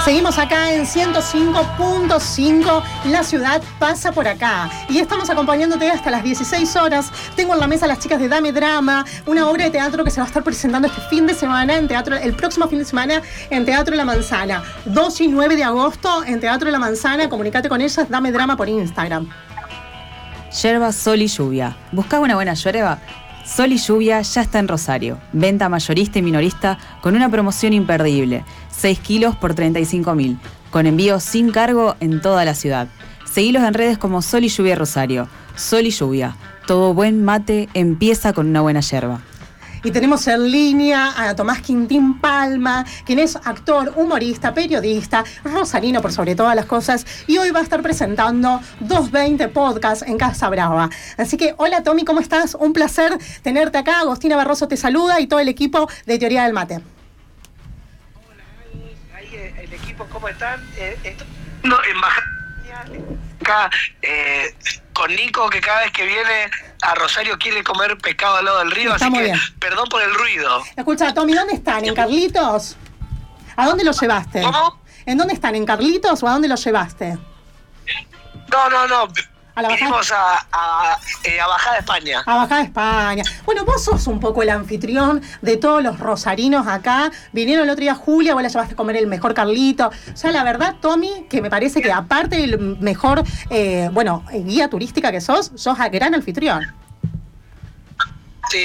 Seguimos acá en 105.5, la ciudad pasa por acá. Y estamos acompañándote hasta las 16 horas. Tengo en la mesa a las chicas de Dame Drama, una obra de teatro que se va a estar presentando este fin de semana en teatro, el próximo fin de semana en Teatro La Manzana. 2 y 9 de agosto en Teatro La Manzana. Comunicate con ellas, Dame Drama por Instagram. Yerba, sol y lluvia. ¿Buscás una buena yerba? Sol y Lluvia ya está en Rosario. Venta mayorista y minorista con una promoción imperdible. 6 kilos por 35.000. Con envío sin cargo en toda la ciudad. Seguilos en redes como Sol y Lluvia Rosario. Sol y Lluvia. Todo buen mate empieza con una buena yerba. Y tenemos en línea a Tomás Quintín Palma, quien es actor, humorista, periodista, rosarino por sobre todas las cosas, y hoy va a estar presentando 220 Podcast en Casa Brava. Así que, hola Tommy, ¿cómo estás? Un placer tenerte acá. Agostina Barroso te saluda y todo el equipo de Teoría del Mate. Hola, ahí el equipo, ¿cómo están? Estoy en Baja acá con Nico, que cada vez que viene a Rosario quiere comer pescado al lado del río, Está así muy que bien. Perdón por el ruido. Escucha, Tommy, ¿dónde están? ¿En Carlitos? ¿A dónde los llevaste? ¿Cómo? ¿En dónde están? ¿En Carlitos o a dónde los llevaste? No. ¿A la Bajada? Vinimos a Bajada España. A Bajada España. Bueno, vos sos un poco el anfitrión de todos los rosarinos acá. Vinieron el otro día Julia, vos la llevaste a comer el mejor Carlito. O sea, la verdad, Tommy, que me parece que aparte del mejor, guía turística que sos a gran anfitrión. Sí,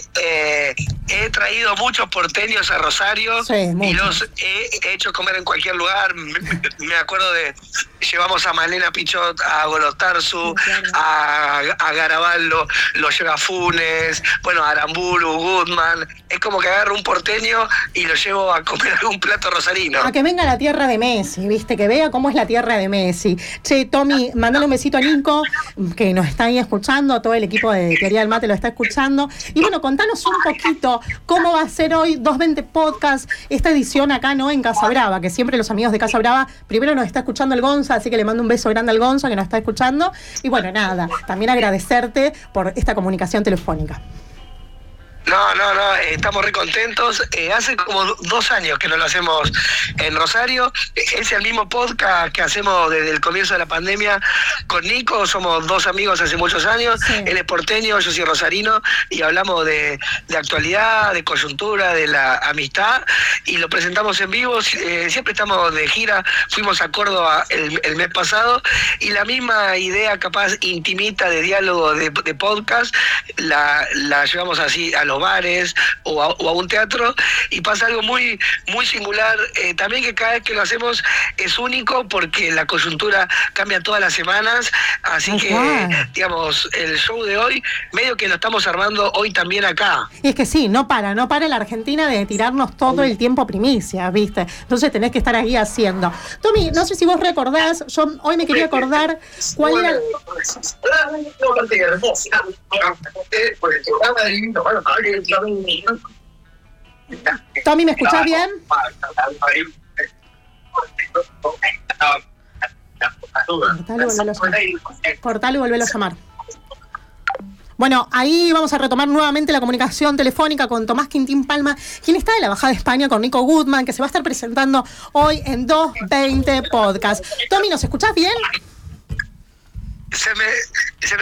he traído muchos porteños a Rosario, Sí, y los he hecho comer en cualquier lugar. Me acuerdo llevamos a Malena Pichot, a Golotarzu, a Garabal lo lleva Funes, a Aramburu, Goodman. Es como que agarro un porteño y lo llevo a comer algún plato rosarino. A que venga a la tierra de Messi, ¿viste? Que vea cómo es la tierra de Messi. Che, Tommy, mandale un besito a Nico, que nos está ahí escuchando, todo el equipo de Teoría del Mate lo está escuchando. Y bueno, contanos un poquito cómo va a ser hoy 220 Podcast, esta edición acá, ¿no? En Casa Brava, que siempre los amigos de Casa Brava, primero nos está escuchando el Gonza, así que le mando un beso grande al Gonza que nos está escuchando. Y bueno, nada, también agradecerte por esta comunicación telefónica. No, estamos re contentos. Hace como 2 años que no lo hacemos en Rosario. Es el mismo podcast que hacemos desde el comienzo de la pandemia con Nico. Somos 2 amigos hace muchos años. Sí. Él es porteño, yo soy rosarino, y hablamos de actualidad, de coyuntura, de la amistad, y lo presentamos en vivo. Siempre estamos de gira. Fuimos a Córdoba el mes pasado, y la misma idea capaz intimita de diálogo de podcast la llevamos así a los bares o a un teatro, y pasa algo muy muy singular, también, que cada vez que lo hacemos es único porque la coyuntura cambia todas las semanas, así que digamos, el show de hoy medio que lo estamos armando hoy también acá. Y es que sí, no para la Argentina de tirarnos todo el tiempo primicia, ¿viste? Entonces tenés que estar ahí haciendo. Tommy, no sé si vos recordás, yo hoy me quería acordar cuál era... Tommy, ¿me escuchás bien? Cortalo y volvelo a llamar. Bueno, ahí vamos a retomar nuevamente la comunicación telefónica con Tomás Quintín Palma, quien está de la Bajada de España, con Nico Goodman, que se va a estar presentando hoy en 220 Podcast. Tommy, ¿nos escuchás bien? Se me